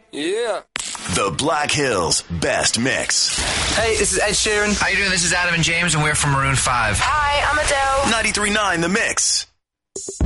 Yeah. The Black Hills Best Mix. Hey, this is Ed Sheeran. How you doing? This is Adam and James, and we're from Maroon 5. Hi, I'm Adele. 93.9 The Mix.